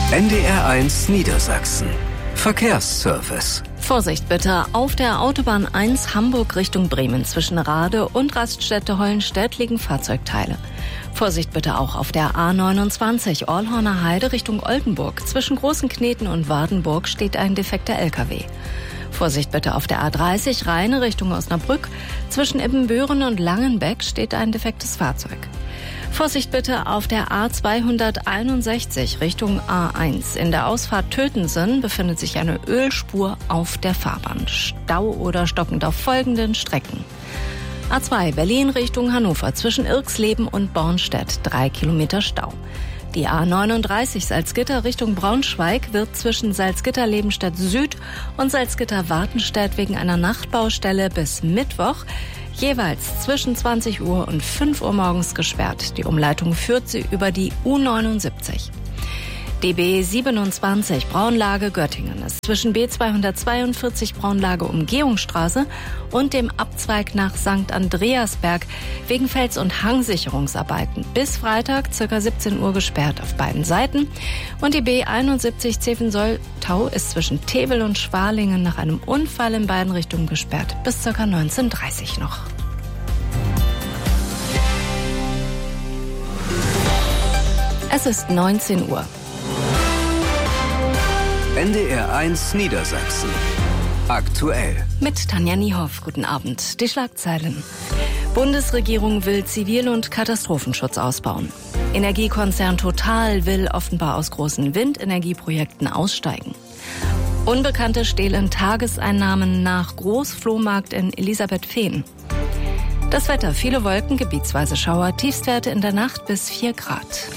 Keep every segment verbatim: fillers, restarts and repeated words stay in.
N D R eins Niedersachsen. Verkehrsservice. Vorsicht bitte, auf der Autobahn eins Hamburg Richtung Bremen zwischen Rade und Raststätte Hollenstedt liegen Fahrzeugteile. Vorsicht bitte auch auf der A neunundzwanzig Orlhorner Heide Richtung Oldenburg. Zwischen Großen Kneten und Wardenburg steht ein defekter L K W. Vorsicht bitte auf der A dreißig Rheine Richtung Osnabrück. Zwischen Ibbenbüren und Langenbeck steht ein defektes Fahrzeug. Vorsicht bitte auf der A zweihunderteinundsechzig Richtung A eins. In der Ausfahrt Tötensen befindet sich eine Ölspur auf der Fahrbahn. Stau oder stockend auf folgenden Strecken. A zwei Berlin Richtung Hannover zwischen Irxleben und Bornstedt. Drei Kilometer Stau. Die A neununddreißig Salzgitter Richtung Braunschweig wird zwischen Salzgitter-Lebenstedt Süd und Salzgitter-Wartenstedt wegen einer Nachtbaustelle bis Mittwoch jeweils zwischen zwanzig Uhr und fünf Uhr morgens gesperrt. Die Umleitung führt sie über die U neunundsiebzig. D B siebenundzwanzig Braunlage Göttingen ist zwischen B zweihundertzweiundvierzig Braunlage Umgehungsstraße und dem Abzweig nach Sankt Andreasberg wegen Fels- und Hangsicherungsarbeiten bis Freitag ca. siebzehn Uhr gesperrt auf beiden Seiten. Und die B einundsiebzig Zevensolltau ist zwischen Tewel und Schwalingen nach einem Unfall in beiden Richtungen gesperrt bis ca. neunzehn Uhr dreißig noch. Es ist neunzehn Uhr. N D R eins Niedersachsen. Aktuell. Mit Tanja Niehoff. Guten Abend. Die Schlagzeilen. Bundesregierung will Zivil- und Katastrophenschutz ausbauen. Energiekonzern Total will offenbar aus großen Windenergieprojekten aussteigen. Unbekannte stehlen Tageseinnahmen nach Großflohmarkt in Elisabethfehn. Das Wetter, viele Wolken, gebietsweise Schauer, Tiefstwerte in der Nacht bis vier Grad.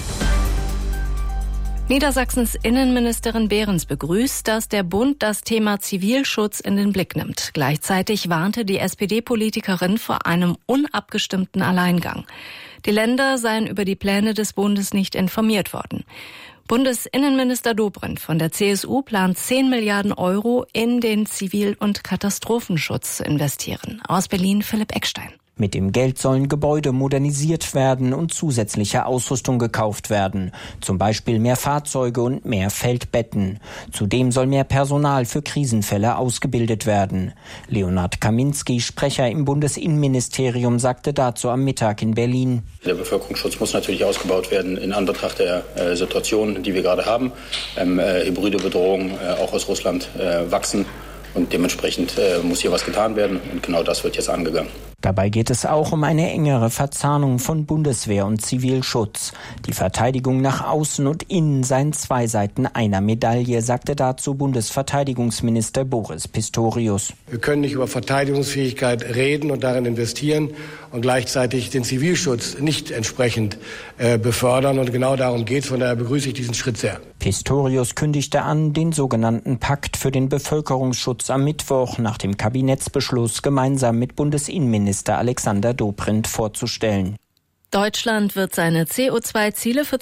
Niedersachsens Innenministerin Behrens begrüßt, dass der Bund das Thema Zivilschutz in den Blick nimmt. Gleichzeitig warnte die S P D-Politikerin vor einem unabgestimmten Alleingang. Die Länder seien über die Pläne des Bundes nicht informiert worden. Bundesinnenminister Dobrindt von der C S U plant zehn Milliarden Euro in den Zivil- und Katastrophenschutz zu investieren. Aus Berlin Philipp Eckstein. Mit dem Geld sollen Gebäude modernisiert werden und zusätzliche Ausrüstung gekauft werden. Zum Beispiel mehr Fahrzeuge und mehr Feldbetten. Zudem soll mehr Personal für Krisenfälle ausgebildet werden. Leonhard Kaminski, Sprecher im Bundesinnenministerium, sagte dazu am Mittag in Berlin. Der Bevölkerungsschutz muss natürlich ausgebaut werden in Anbetracht der äh, Situation, die wir gerade haben. Ähm, äh, hybride Bedrohungen äh, auch aus Russland äh, wachsen. Und dementsprechend äh, muss hier was getan werden. Und genau das wird jetzt angegangen. Dabei geht es auch um eine engere Verzahnung von Bundeswehr und Zivilschutz. Die Verteidigung nach außen und innen seien zwei Seiten einer Medaille, sagte dazu Bundesverteidigungsminister Boris Pistorius. Wir können nicht über Verteidigungsfähigkeit reden und darin investieren und gleichzeitig den Zivilschutz nicht entsprechend äh, befördern. Und genau darum geht es. Von daher begrüße ich diesen Schritt sehr. Pistorius kündigte an, den sogenannten Pakt für den Bevölkerungsschutz am Mittwoch nach dem Kabinettsbeschluss gemeinsam mit Bundesinnenminister Alexander Dobrindt vorzustellen. Deutschland wird seine C O zwei Ziele für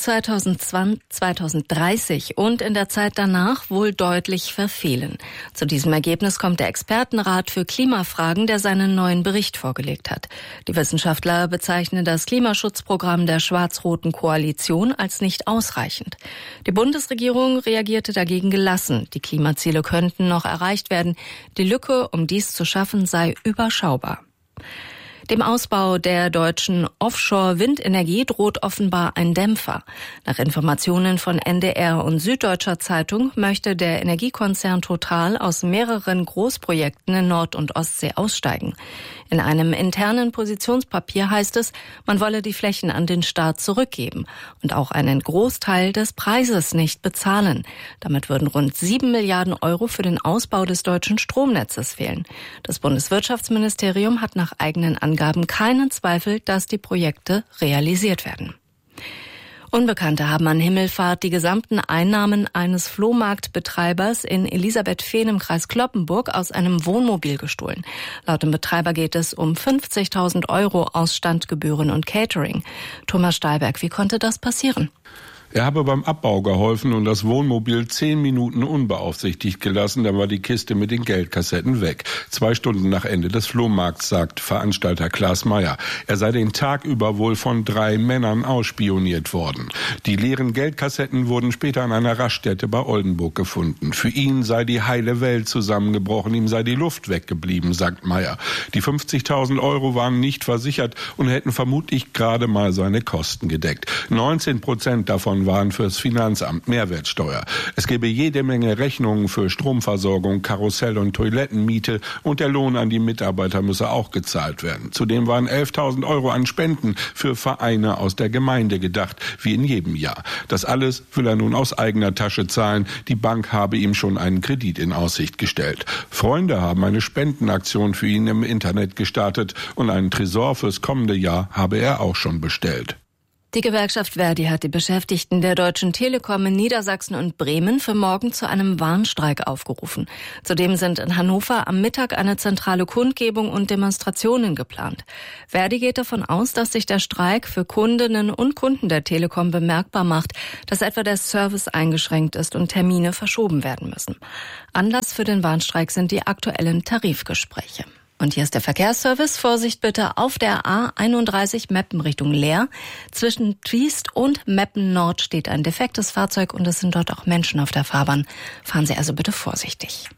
zweitausenddreißig und in der Zeit danach wohl deutlich verfehlen. Zu diesem Ergebnis kommt der Expertenrat für Klimafragen, der seinen neuen Bericht vorgelegt hat. Die Wissenschaftler bezeichnen das Klimaschutzprogramm der schwarz-roten Koalition als nicht ausreichend. Die Bundesregierung reagierte dagegen gelassen. Die Klimaziele könnten noch erreicht werden. Die Lücke, um dies zu schaffen, sei überschaubar. Dem Ausbau der deutschen Offshore-Windenergie droht offenbar ein Dämpfer. Nach Informationen von N D R und Süddeutscher Zeitung möchte der Energiekonzern Total aus mehreren Großprojekten in Nord- und Ostsee aussteigen. In einem internen Positionspapier heißt es, man wolle die Flächen an den Staat zurückgeben und auch einen Großteil des Preises nicht bezahlen. Damit würden rund sieben Milliarden Euro für den Ausbau des deutschen Stromnetzes fehlen. Das Bundeswirtschaftsministerium hat nach eigenen Angaben keinen Zweifel, dass die Projekte realisiert werden. Unbekannte haben an Himmelfahrt die gesamten Einnahmen eines Flohmarktbetreibers in Elisabethfehn im Kreis Cloppenburg aus einem Wohnmobil gestohlen. Laut dem Betreiber geht es um fünfzigtausend Euro aus Standgebühren und Catering. Thomas Stahlberg, wie konnte das passieren? Er habe beim Abbau geholfen und das Wohnmobil zehn Minuten unbeaufsichtigt gelassen, dann war die Kiste mit den Geldkassetten weg. Zwei Stunden nach Ende des Flohmarkts, sagt Veranstalter Klaas Meyer. Er sei den Tag über wohl von drei Männern ausspioniert worden. Die leeren Geldkassetten wurden später an einer Raststätte bei Oldenburg gefunden. Für ihn sei die heile Welt zusammengebrochen, ihm sei die Luft weggeblieben, sagt Meyer. Die fünfzigtausend Euro waren nicht versichert und hätten vermutlich gerade mal seine Kosten gedeckt. neunzehn Prozent davon waren fürs Finanzamt Mehrwertsteuer. Es gäbe jede Menge Rechnungen für Stromversorgung, Karussell und Toilettenmiete und der Lohn an die Mitarbeiter müsse auch gezahlt werden. Zudem waren elftausend Euro an Spenden für Vereine aus der Gemeinde gedacht, wie in jedem Jahr. Das alles will er nun aus eigener Tasche zahlen. Die Bank habe ihm schon einen Kredit in Aussicht gestellt. Freunde haben eine Spendenaktion für ihn im Internet gestartet und einen Tresor fürs kommende Jahr habe er auch schon bestellt. Die Gewerkschaft Verdi hat die Beschäftigten der Deutschen Telekom in Niedersachsen und Bremen für morgen zu einem Warnstreik aufgerufen. Zudem sind in Hannover am Mittag eine zentrale Kundgebung und Demonstrationen geplant. Verdi geht davon aus, dass sich der Streik für Kundinnen und Kunden der Telekom bemerkbar macht, dass etwa der Service eingeschränkt ist und Termine verschoben werden müssen. Anlass für den Warnstreik sind die aktuellen Tarifgespräche. Und hier ist der Verkehrsservice. Vorsicht bitte auf der A einunddreißig Meppen Richtung Leer. Zwischen Triest und Meppen Nord steht ein defektes Fahrzeug und es sind dort auch Menschen auf der Fahrbahn. Fahren Sie also bitte vorsichtig.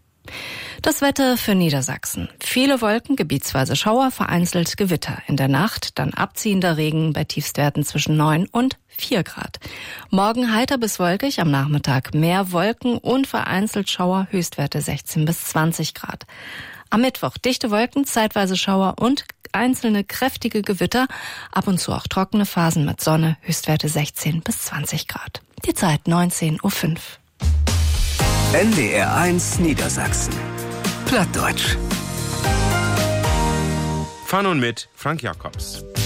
Das Wetter für Niedersachsen. Viele Wolken, gebietsweise Schauer, vereinzelt Gewitter. In der Nacht dann abziehender Regen bei Tiefstwerten zwischen neun und vier Grad. Morgen heiter bis wolkig, am Nachmittag mehr Wolken und vereinzelt Schauer, Höchstwerte sechzehn bis zwanzig Grad. Am Mittwoch dichte Wolken, zeitweise Schauer und einzelne kräftige Gewitter, ab und zu auch trockene Phasen mit Sonne, Höchstwerte sechzehn bis zwanzig Grad. Die Zeit neunzehn Uhr fünf. N D R eins Niedersachsen. Plattdeutsch. Von und mit Frank Jacobs.